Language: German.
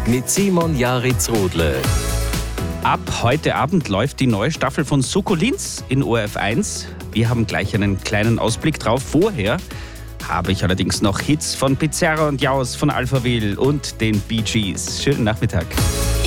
mit Simon Jaritz-Rodle. Ab heute Abend läuft die neue Staffel von Soko Linz in ORF 1. Wir haben gleich einen kleinen Ausblick drauf. Vorher habe ich allerdings noch Hits von Pizarro und Jaus, von Alphaville und den Bee Gees. Schönen Nachmittag.